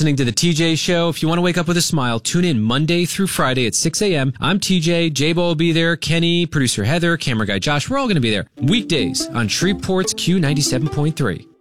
listening to the TJ Show. If you want to wake up with a smile, tune in Monday through Friday at 6 a.m. I'm TJ. J-Bo will be there. Kenny, producer Heather, camera guy Josh. We're all going to be there. Weekdays on Shreveport's Q97.3.